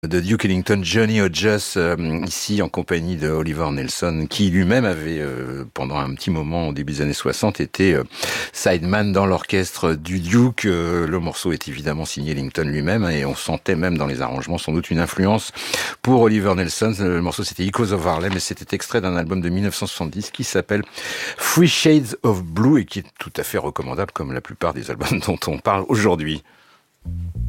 De Duke Ellington, Johnny Hodges, ici en compagnie de Oliver Nelson, qui lui-même avait, pendant un petit moment au début des années 60, été sideman dans l'orchestre du Duke. Le morceau est évidemment signé Ellington lui-même, et on sentait même dans les arrangements sans doute une influence pour Oliver Nelson. Le morceau c'était Echoes of Harlem, et c'était extrait d'un album de 1970 qui s'appelle Three Shades of Blue, et qui est tout à fait recommandable comme la plupart des albums dont on parle aujourd'hui.